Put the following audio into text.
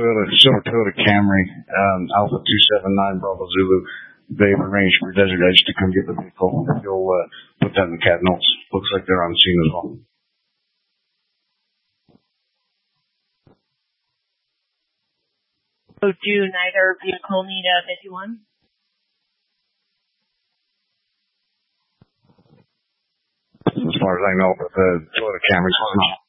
silver Toyota Camry, Alpha 279 Bravo Zulu. They've arranged for Desert Edge to come get the vehicle. You'll put that in the cat notes. Looks like they're on scene as well. So do neither vehicle need a 51? As far as I know, but the Toyota Camry's not.